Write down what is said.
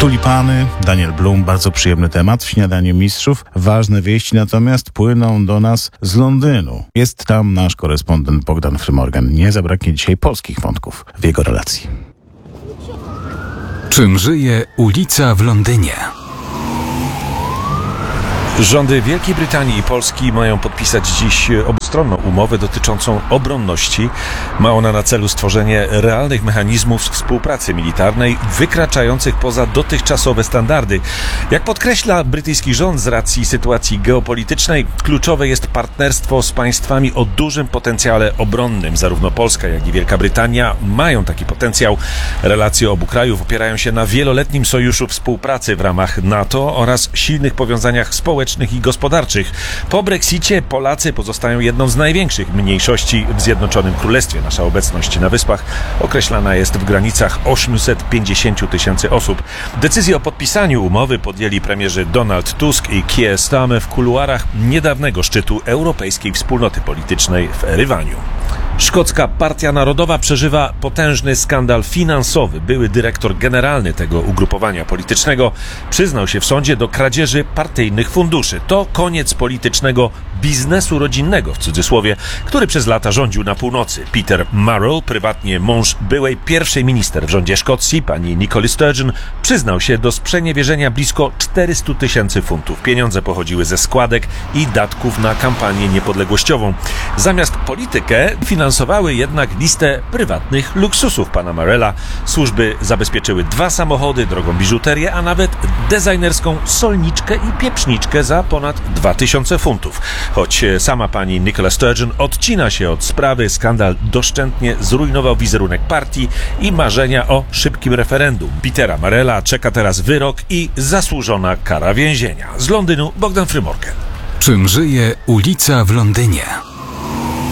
Tulipany, Daniel Blum, bardzo przyjemny temat w Śniadaniu Mistrzów. Ważne wieści natomiast płyną do nas z Londynu. Jest tam nasz korespondent Bogdan Frymorgan. Nie zabraknie dzisiaj polskich wątków w jego relacji. Czym żyje ulica w Londynie? Rządy Wielkiej Brytanii i Polski mają podpisać dziś obustronną umowę dotyczącą obronności. Ma ona na celu stworzenie realnych mechanizmów współpracy militarnej wykraczających poza dotychczasowe standardy. Jak podkreśla brytyjski rząd, z racji sytuacji geopolitycznej kluczowe jest partnerstwo z państwami o dużym potencjale obronnym. Zarówno Polska, jak i Wielka Brytania mają taki potencjał. Relacje obu krajów opierają się na wieloletnim sojuszu współpracy w ramach NATO oraz silnych powiązaniach społecznych i gospodarczych. Po Brexicie Polacy pozostają jedną z największych mniejszości w Zjednoczonym Królestwie. Nasza obecność na Wyspach określana jest w granicach 850 tysięcy osób. Decyzję o podpisaniu umowy podjęli premierzy Donald Tusk i Keir Starmer w kuluarach niedawnego szczytu Europejskiej Wspólnoty Politycznej w Erywaniu. Szkocka Partia Narodowa przeżywa potężny skandal finansowy. Były dyrektor generalny tego ugrupowania politycznego przyznał się w sądzie do kradzieży partyjnych funduszy. To koniec politycznego biznesu rodzinnego, w cudzysłowie, który przez lata rządził na północy. Peter Murrell, prywatnie mąż byłej pierwszej minister w rządzie Szkocji, pani Nicola Sturgeon, przyznał się do sprzeniewierzenia blisko 400 tysięcy funtów. Pieniądze pochodziły ze składek i datków na kampanię niepodległościową. Zamiast politykę finansowały jednak listę prywatnych luksusów pana Murrella. Służby zabezpieczyły 2 samochody, drogą biżuterię, a nawet designerską solniczkę i pieprzniczkę za ponad 2000 funtów. Choć sama pani Nicola Sturgeon odcina się od sprawy, skandal doszczętnie zrujnował wizerunek partii i marzenia o szybkim referendum. Petera Murrella czeka teraz wyrok i zasłużona kara więzienia. Z Londynu Bogdan Frymorgan. Czym żyje ulica w Londynie?